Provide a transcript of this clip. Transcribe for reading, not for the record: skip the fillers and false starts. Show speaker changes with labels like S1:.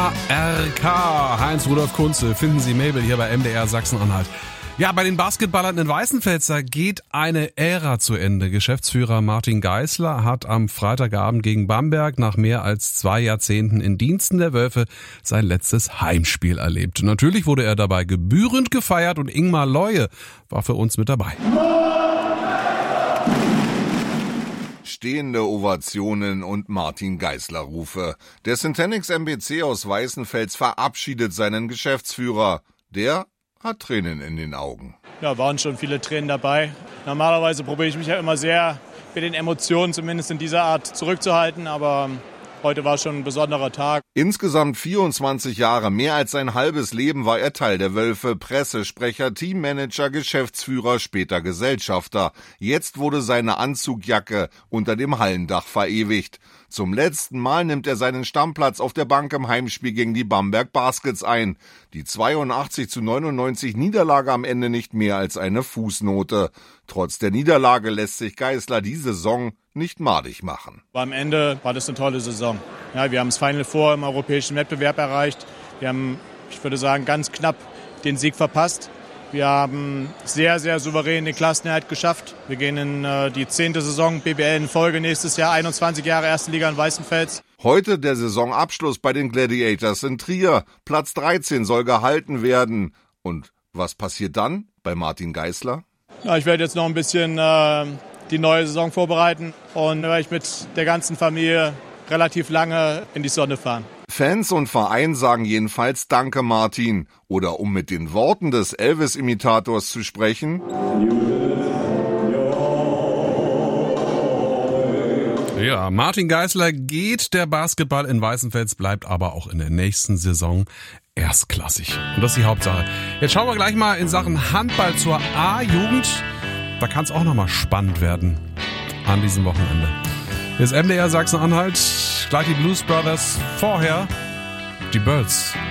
S1: HRK, Heinz-Rudolf Kunze, finden Sie Mabel hier bei MDR Sachsen-Anhalt. Ja, bei den Basketballern in Weißenfels, da geht eine Ära zu Ende. Geschäftsführer Martin Geisler hat am Freitagabend gegen Bamberg nach mehr als 2 Jahrzehnten in Diensten der Wölfe sein letztes Heimspiel erlebt. Natürlich wurde er dabei gebührend gefeiert und Ingmar Leue war für uns mit dabei.
S2: Stehende Ovationen und Martin Geisler-Rufe. Der Syntanix MBC aus Weißenfels verabschiedet seinen Geschäftsführer. Der hat Tränen in den Augen.
S3: Ja, waren schon viele Tränen dabei. Normalerweise probiere ich mich ja immer sehr mit den Emotionen zumindest in dieser Art zurückzuhalten, aber heute war schon ein besonderer Tag.
S2: Insgesamt 24 Jahre, mehr als sein halbes Leben war er Teil der Wölfe, Pressesprecher, Teammanager, Geschäftsführer, später Gesellschafter. Jetzt wurde seine Anzugjacke unter dem Hallendach verewigt. Zum letzten Mal nimmt er seinen Stammplatz auf der Bank im Heimspiel gegen die Bamberg Baskets ein. Die 82:99 Niederlage am Ende nicht mehr als eine Fußnote. Trotz der Niederlage lässt sich Geisler die Saison nicht madig machen.
S3: Am Ende war das eine tolle Saison. Ja, wir haben das Final Four im europäischen Wettbewerb erreicht. Wir haben, ich würde sagen, ganz knapp den Sieg verpasst. Wir haben sehr, sehr souverän den Klassenerhalt geschafft. Wir gehen in die 10. Saison BBL in Folge nächstes Jahr, 21 Jahre erste Liga in Weißenfels.
S2: Heute der Saisonabschluss bei den Gladiators in Trier. Platz 13 soll gehalten werden. Und was passiert dann bei Martin Geisler?
S3: Ja, ich werde jetzt noch ein bisschen die neue Saison vorbereiten und werde ich mit der ganzen Familie relativ lange in die Sonne fahren.
S2: Fans und Verein sagen jedenfalls Danke, Martin. Oder um mit den Worten des Elvis-Imitators zu sprechen:
S1: Ja, Martin Geisler geht, der Basketball in Weißenfels bleibt aber auch in der nächsten Saison erstklassig. Und das ist die Hauptsache. Jetzt schauen wir gleich mal in Sachen Handball zur A-Jugend. Da kann es auch nochmal spannend werden an diesem Wochenende. Hier ist MDR Sachsen-Anhalt, gleich die Blues Brothers, vorher die Birds.